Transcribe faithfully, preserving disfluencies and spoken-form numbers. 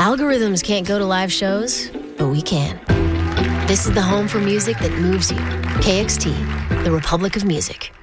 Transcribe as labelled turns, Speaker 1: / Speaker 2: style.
Speaker 1: Algorithms can't go to live shows, but we can. This is the home for music that moves you. K X T, the Republic of Music.